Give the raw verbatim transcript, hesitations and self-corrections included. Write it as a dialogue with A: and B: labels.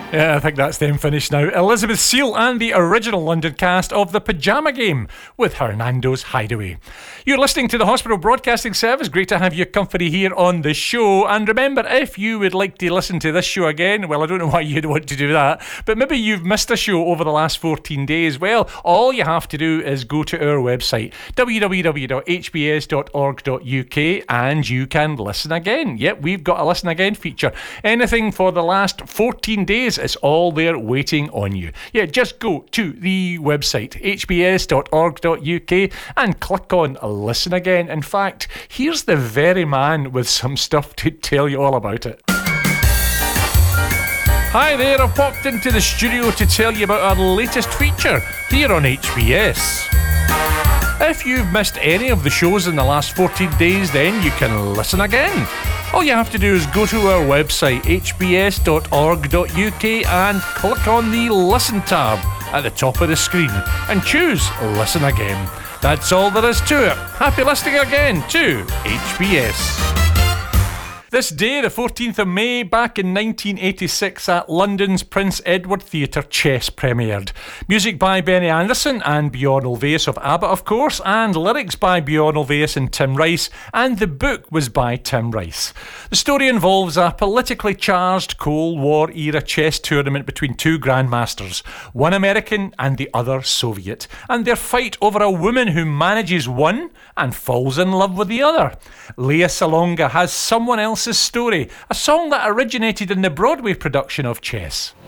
A: Yeah, I think that's them finished now. Elizabeth Seal and the original London cast of The Pyjama Game with Hernando's Hideaway. You're listening to the Hospital Broadcasting Service. Great to have your company here on the show. And remember, if you would like to listen to this show again, well, I don't know why you'd want to do that, but maybe you've missed a show over the last fourteen days. Well, all you have to do is go to our website, w w w dot h b s dot org dot u k, and you can listen again. Yep, we've got a listen again feature. Anything for the last fourteen days, it's all there waiting on you. Yeah, just go to the website, h b s dot org dot u k, and click on Listen Again. In fact, here's the very man with some stuff to tell you all about it. Hi there, I've popped into the studio to tell you about our latest feature here on H B S. If you've missed any of the shows in the last fourteen days, then you can listen again. All you have to do is go to our website, h b s dot org dot u k, and click on the Listen tab at the top of the screen and choose Listen Again. That's all there is to it. Happy listening again to H B S. This day, the fourteenth of May, back in nineteen eighty-six, at London's Prince Edward Theatre, Chess premiered. Music by Benny Andersson and Bjorn Ulvaeus of ABBA, of course, and lyrics by Bjorn Ulvaeus and Tim Rice, and the book was by Tim Rice. The story involves a politically charged Cold War era chess tournament between two grandmasters, one American and the other Soviet, and their fight over a woman who manages one and falls in love with the other. Lea Salonga has Someone Else's Story, a song that originated in the Broadway production of Chess.